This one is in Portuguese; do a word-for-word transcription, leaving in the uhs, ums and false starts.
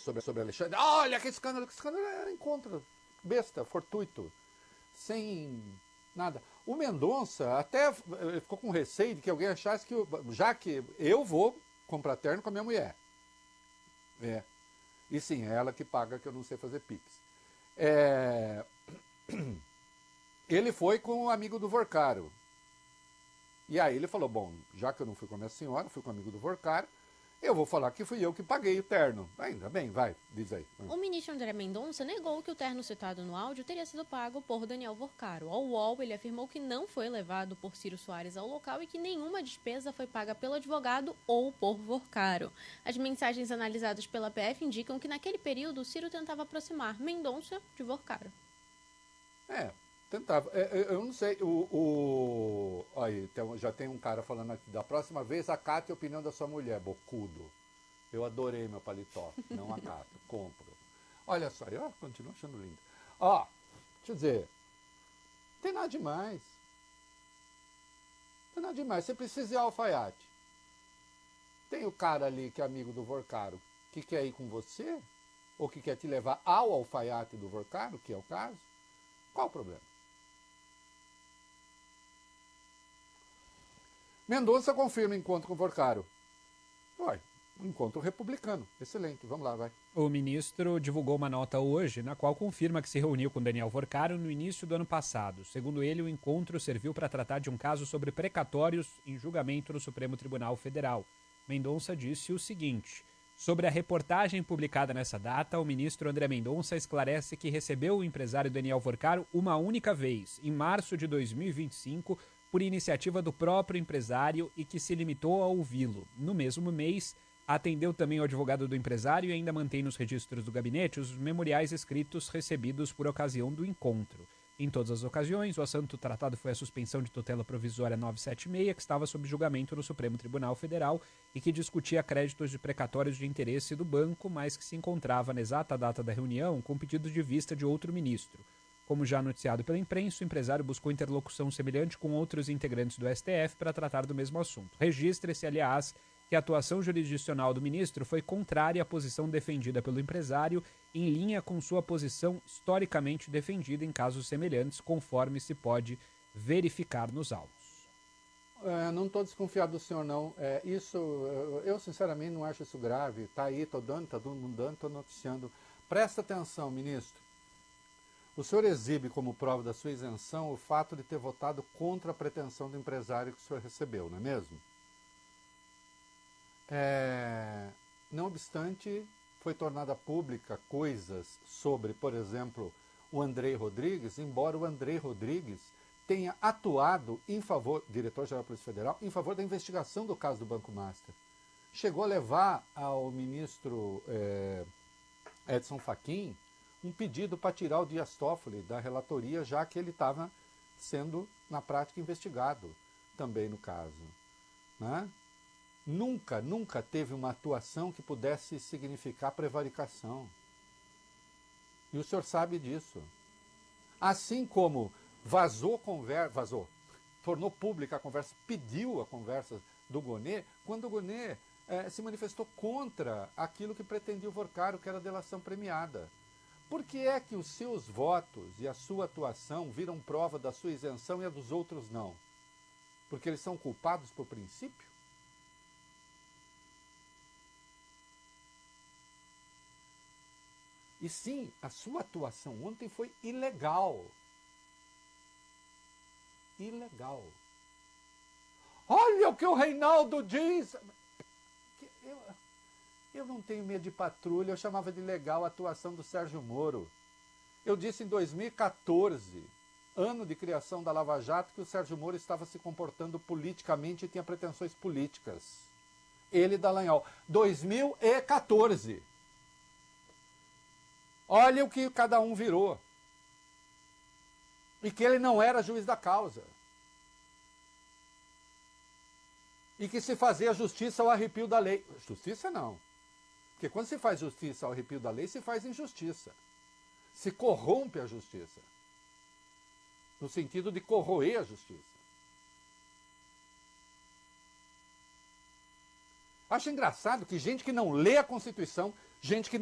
sobre, sobre Alexandre. Olha que escândalo, que escândalo. É encontro besta, fortuito, sem nada. O Mendonça até ficou com receio de que alguém achasse que, já que eu vou comprar terno com a minha mulher. É. E sim, é ela que paga, que eu não sei fazer pix. É... Ele foi com o amigo do Vorcaro. E aí ele falou, bom, já que eu não fui com a minha senhora, fui com o amigo do Vorcaro, eu vou falar que fui eu que paguei o terno. Ainda bem, vai, diz aí. O ministro André Mendonça negou que o terno citado no áudio teria sido pago por Daniel Vorcaro. Ao U O L, ele afirmou que não foi levado por Ciro Soares ao local e que nenhuma despesa foi paga pelo advogado ou por Vorcaro. As mensagens analisadas pela P F indicam que naquele período Ciro tentava aproximar Mendonça de Vorcaro. É, tentava. É, eu não sei, o... o... Aí, tem, já tem um cara falando aqui, da próxima vez acate a opinião da sua mulher, bocudo. Eu adorei meu paletó, não acato, compro. Olha só, eu continuo achando lindo. Ó, deixa eu dizer, não tem nada demais. Não tem nada demais, você precisa ir ao alfaiate. Tem o cara ali que é amigo do Vorcaro, que quer ir com você, ou que quer te levar ao alfaiate do Vorcaro, que é o caso. Qual o problema? Mendonça confirma encontro com o Vorcaro. Olha, um encontro republicano. Excelente, vamos lá, vai. O ministro divulgou uma nota hoje, na qual confirma que se reuniu com Daniel Vorcaro no início do ano passado. Segundo ele, o encontro serviu para tratar de um caso sobre precatórios em julgamento no Supremo Tribunal Federal. Mendonça disse o seguinte: sobre a reportagem publicada nessa data, o ministro André Mendonça esclarece que recebeu o empresário Daniel Vorcaro uma única vez, em março de dois mil e vinte e cinco, por iniciativa do próprio empresário e que se limitou a ouvi-lo. No mesmo mês, atendeu também o advogado do empresário e ainda mantém nos registros do gabinete os memoriais escritos recebidos por ocasião do encontro. Em todas as ocasiões, o assunto tratado foi a suspensão de tutela provisória novecentos e setenta e seis, que estava sob julgamento no Supremo Tribunal Federal e que discutia créditos de precatórios de interesse do banco, mas que se encontrava na exata data da reunião com pedido de vista de outro ministro. Como já noticiado pela imprensa, o empresário buscou interlocução semelhante com outros integrantes do S T F para tratar do mesmo assunto. Registre-se, aliás, que a atuação jurisdicional do ministro foi contrária à posição defendida pelo empresário, em linha com sua posição historicamente defendida em casos semelhantes, conforme se pode verificar nos autos. É, não estou desconfiado do senhor, não. É, isso, eu, eu sinceramente não acho isso grave. Está aí, estou dando, está todo mundo dando, estou noticiando. Presta atenção, ministro. O senhor exibe como prova da sua isenção o fato de ter votado contra a pretensão do empresário que o senhor recebeu, não é mesmo? É, não obstante, foi tornada pública coisas sobre, por exemplo, o Andrei Rodrigues, embora o Andrei Rodrigues tenha atuado em favor, diretor-geral da Polícia Federal, em favor da investigação do caso do Banco Master. Chegou a levar ao ministro é, Edson Fachin um pedido para tirar o Dias Toffoli da relatoria, já que ele estava sendo, na prática, investigado também no caso, né? Nunca, nunca teve uma atuação que pudesse significar prevaricação. E o senhor sabe disso. Assim como vazou conversa, vazou, tornou pública a conversa, pediu a conversa do Gonê, quando o Gonê eh, se manifestou contra aquilo que pretendia o Vorcaro, que era a delação premiada. Por que é que os seus votos e a sua atuação viram prova da sua isenção e a dos outros não? Porque eles são culpados por princípio? E sim, a sua atuação ontem foi ilegal. Ilegal. Olha o que o Reinaldo diz! Eu, eu não tenho medo de patrulha, eu chamava de legal a atuação do Sérgio Moro. Eu disse em dois mil e quatorze, ano de criação da Lava Jato, que o Sérgio Moro estava se comportando politicamente e tinha pretensões políticas. Ele e Dallagnol. dois mil e quatorze. Olha o que cada um virou. E que ele não era juiz da causa. E que se fazia justiça ao arrepio da lei. Justiça não. Porque quando se faz justiça ao arrepio da lei, se faz injustiça. Se corrompe a justiça. No sentido de corroer a justiça. Acho engraçado que gente que não lê a Constituição, gente que